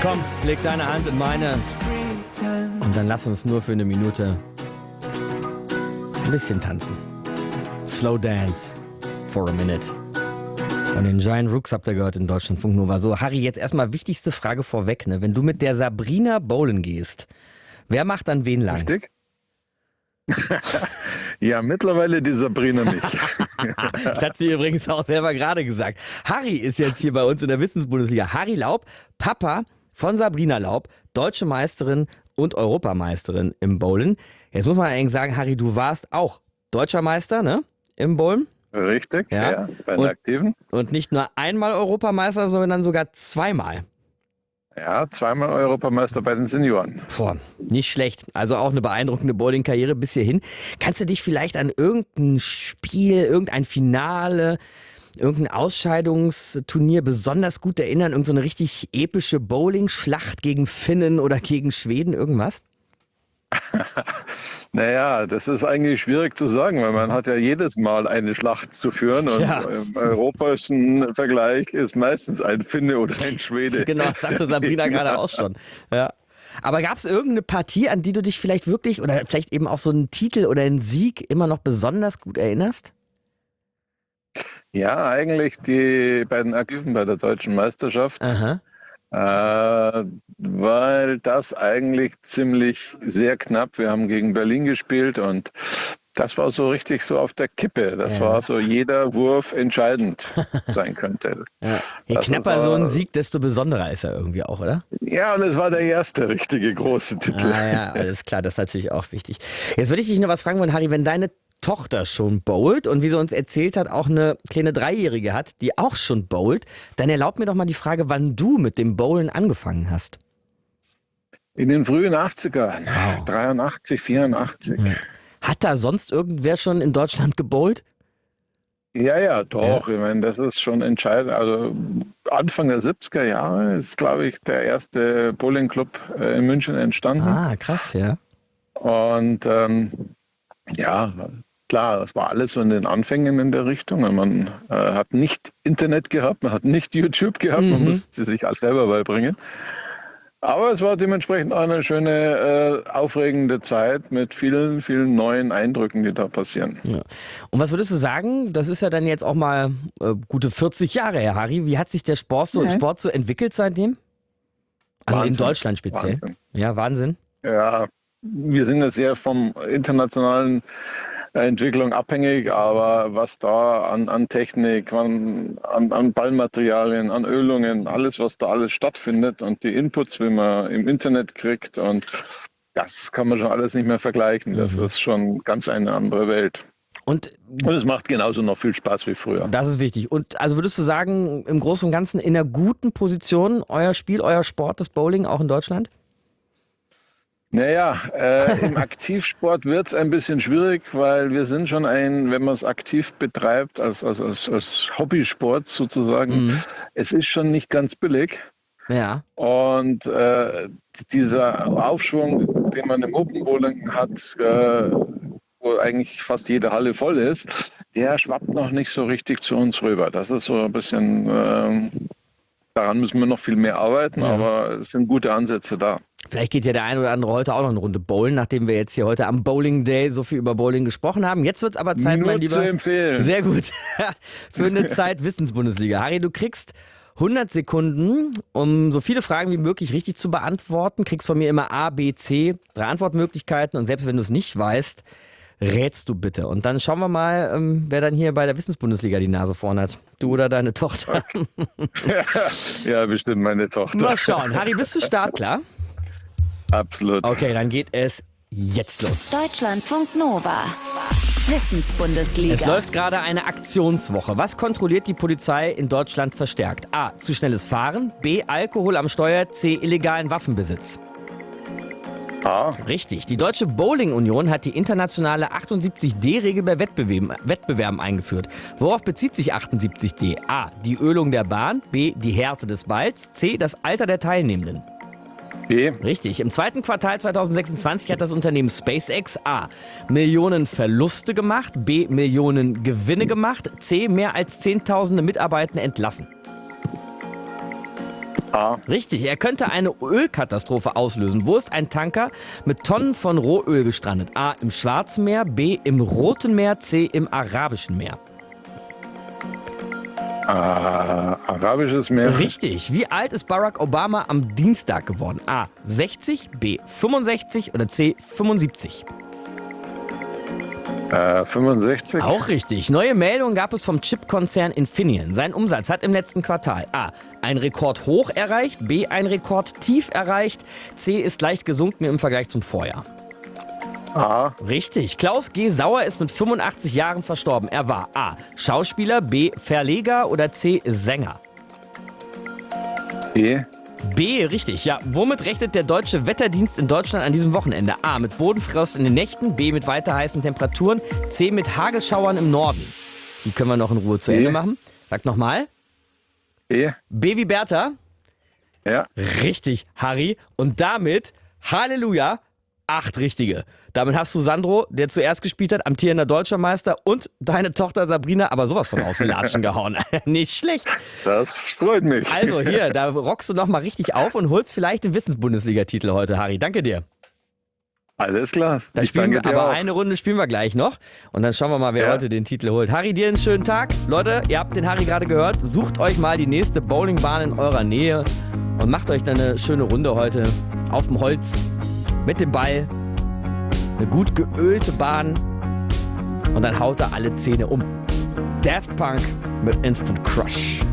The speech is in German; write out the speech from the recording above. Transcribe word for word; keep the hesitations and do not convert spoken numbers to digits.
Komm, leg deine Hand in meine und dann lass uns nur für eine Minute ein bisschen tanzen. Slow Dance for a minute. Und den Giant Rooks habt ihr gehört in Deutschlandfunk Nova. So, Harry, jetzt erstmal wichtigste Frage vorweg. Ne? Wenn du mit der Sabrina bowlen gehst, wer macht dann wen lang? Richtig? Ja, mittlerweile die Sabrina nicht. Das hat sie übrigens auch selber gerade gesagt. Harry ist jetzt hier bei uns in der Wissensbundesliga. Harry Laub, Papa von Sabrina Laub, deutsche Meisterin und Europameisterin im Bowlen. Jetzt muss man eigentlich sagen, Harry, du warst auch deutscher Meister, ne? Im Bowlen. Richtig, ja, ja, bei den und, Aktiven. Und nicht nur einmal Europameister, sondern sogar zweimal. Ja, zweimal Europameister bei den Senioren. Boah, nicht schlecht. Also auch eine beeindruckende Bowling-Karriere bis hierhin. Kannst du dich vielleicht an irgendein Spiel, irgendein Finale, irgendein Ausscheidungsturnier besonders gut erinnern? Irgend so eine richtig epische Bowling-Schlacht gegen Finnen oder gegen Schweden, irgendwas? Naja, das ist eigentlich schwierig zu sagen, weil man hat ja jedes Mal eine Schlacht zu führen und Ja. im europäischen Vergleich ist meistens ein Finne oder ein Schwede. Genau, das sagte Sabrina gerade auch schon. Ja. Aber gab es irgendeine Partie, an die du dich vielleicht wirklich oder vielleicht eben auch so einen Titel oder einen Sieg immer noch besonders gut erinnerst? Ja, eigentlich die beiden Aktiven bei der deutschen Meisterschaft. Aha. Äh, weil das eigentlich ziemlich sehr knapp, wir haben gegen Berlin gespielt und das war so richtig so auf der Kippe. Das Ja. war so, jeder Wurf entscheidend sein könnte. Ja. Je Das knapper war- so ein Sieg, desto besonderer ist er irgendwie auch, oder? Ja, und es war der erste richtige große Titel. Ah ja, alles klar, das ist natürlich auch wichtig. Jetzt würde ich dich noch was fragen wollen, Harry, wenn deine Tochter schon bowlt und wie sie uns erzählt hat, auch eine kleine Dreijährige hat, die auch schon bowlt, dann erlaub mir doch mal die Frage, wann du mit dem Bowlen angefangen hast. In den frühen achtzigern, Wow. dreiundachtzig, vierundachtzig. Ja. Hat da sonst irgendwer schon in Deutschland gebowlt? Ja, ja, doch. Ich meine, das ist schon entscheidend. Also Anfang der siebziger Jahre ist, glaube ich, der erste Bowlingclub äh, in München entstanden. Ah, krass, ja. Und ähm, ja, klar, das war alles so in den Anfängen in der Richtung. Und man äh, hat nicht Internet gehabt, man hat nicht YouTube gehabt, man Mhm. musste sich alles selber beibringen. Aber es war dementsprechend auch eine schöne, äh, aufregende Zeit mit vielen, vielen neuen Eindrücken, die da passieren. Ja. Und was würdest du sagen, das ist ja dann jetzt auch mal äh, gute vierzig Jahre her, Harry. Wie hat sich der Sport so, Ja. Sport so entwickelt seitdem? Also in Wahnsinn. Deutschland speziell. Wahnsinn. Ja, Wahnsinn. Ja, wir sind ja sehr vom internationalen Entwicklung abhängig, aber was da an, an Technik, an, an, an Ballmaterialien, an Ölungen, alles, was da alles stattfindet und die Inputs, wie man im Internet kriegt und das kann man schon alles nicht mehr vergleichen. Das Mhm. ist schon ganz eine andere Welt. Und Und es macht genauso noch viel Spaß wie früher. das ist wichtig. Und also würdest du sagen, im Großen und Ganzen in einer guten Position, euer Spiel, euer Sport, das Bowling auch in Deutschland? Naja, äh, im Aktivsport wird es ein bisschen schwierig, weil wir sind schon ein, wenn man es aktiv betreibt, als, als, als, als Hobbysport sozusagen, Mhm. es ist schon nicht ganz billig. Ja. Und äh, dieser Aufschwung, den man im Open Bowling hat, äh, wo eigentlich fast jede Halle voll ist, der schwappt noch nicht so richtig zu uns rüber. Das ist so ein bisschen, äh, daran müssen wir noch viel mehr arbeiten, Ja. aber es sind gute Ansätze da. Vielleicht geht ja der ein oder andere heute auch noch eine Runde bowlen, nachdem wir jetzt hier heute am Bowling Day so viel über Bowling gesprochen haben. Jetzt wird es aber Zeit, Nur mein zu Lieber. empfehlen. Sehr gut. Für eine Zeit Wissensbundesliga. Harry, du kriegst hundert Sekunden, um so viele Fragen wie möglich richtig zu beantworten. Kriegst von mir immer A, B, C, drei Antwortmöglichkeiten und selbst wenn du es nicht weißt, rätst du bitte. Und dann schauen wir mal, ähm, wer dann hier bei der Wissensbundesliga die Nase vorn hat. Du oder deine Tochter. Ja, bestimmt meine Tochter. Mal schauen. Harry, bist du startklar? Absolut. Okay, dann geht es jetzt los. Deutschlandfunk Nova. Wissensbundesliga. Es läuft gerade eine Aktionswoche. Was kontrolliert die Polizei in Deutschland verstärkt? A. Zu schnelles Fahren. B. Alkohol am Steuer. C. Illegalen Waffenbesitz. A. Richtig. Die Deutsche Bowling Union hat die internationale achtundsiebzig D-Regel bei Wettbewerben, Wettbewerben eingeführt. Worauf bezieht sich achtundsiebzig D? A. Die Ölung der Bahn. B. Die Härte des Balls. C. Das Alter der Teilnehmenden. B. Richtig. Im zweiten Quartal zweitausendsechsundzwanzig hat das Unternehmen SpaceX A. Millionen Verluste gemacht, B. Millionen Gewinne gemacht, C. Mehr als Zehntausende Mitarbeiter entlassen. A. Richtig, er könnte eine Ölkatastrophe auslösen. Wo ist ein Tanker mit Tonnen von Rohöl gestrandet? A. Im Schwarzen Meer, B. im Roten Meer, C. im Arabischen Meer. Äh, Arabisches Meer. Richtig. Wie alt ist Barack Obama am Dienstag geworden? A. sechzig, B. fünfundsechzig oder C. fünfundsiebzig? Äh, fünfundsechzig. Auch richtig. Neue Meldungen gab es vom Chipkonzern Infineon. Sein Umsatz hat im letzten Quartal A. ein Rekord hoch erreicht, B. ein Rekord tief erreicht, C. ist leicht gesunken im Vergleich zum Vorjahr. A. Richtig. Klaus G. Sauer ist mit fünfundachtzig Jahren verstorben. Er war A. Schauspieler, B. Verleger oder C. Sänger. B. B, richtig. Ja, womit rechnet der Deutsche Wetterdienst in Deutschland an diesem Wochenende? A, mit Bodenfrost in den Nächten, B, mit weiter heißen Temperaturen, C, mit Hagelschauern im Norden. Die können wir noch in Ruhe zu B. Ende machen. Sag nochmal. B. B wie Bertha. Ja. Richtig, Harry. Und damit, Halleluja, acht Richtige. Damit hast du Sandro, der zuerst gespielt hat, amtierender Deutscher Meister, und deine Tochter Sabrina, aber sowas von aus den Latschen gehauen. Nicht schlecht. Das freut mich. Also hier, da rockst du nochmal richtig auf und holst vielleicht den Wissensbundesliga-Titel heute, Harry. Danke dir. Alles klar. Dann Ich spielen wir, danke dir aber auch. eine Runde spielen wir gleich noch. Und dann schauen wir mal, wer Ja. heute den Titel holt. Harry, dir einen schönen Tag. Leute, ihr habt den Harry gerade gehört. Sucht euch mal die nächste Bowlingbahn in eurer Nähe und macht euch dann eine schöne Runde heute auf dem Holz mit dem Ball. Eine gut geölte Bahn. Und dann haut er alle Zähne um. Daft Punk mit Instant Crush.